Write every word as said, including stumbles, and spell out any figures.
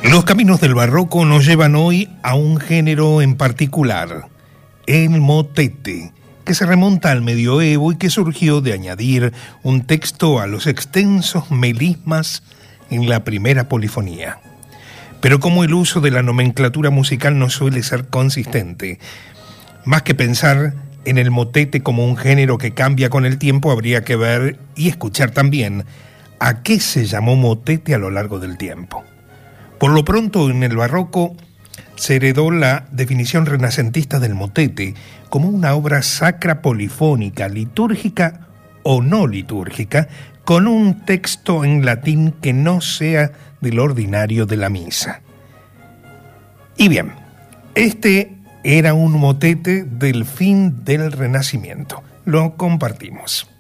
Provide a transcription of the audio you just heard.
Los caminos del barroco nos llevan hoy a un género en particular, el motete, que se remonta al medioevo y que surgió de añadir un texto a los extensos melismas en la primera polifonía. Pero como el uso de la nomenclatura musical no suele ser consistente, más que pensar en el motete como un género que cambia con el tiempo, habría que ver y escuchar también a qué se llamó motete a lo largo del tiempo. Por lo pronto, en el barroco se heredó la definición renacentista del motete como una obra sacra polifónica, litúrgica o no litúrgica, con un texto en latín que no sea del ordinario de la misa. Y bien, este era un motete del fin del Renacimiento. Lo compartimos.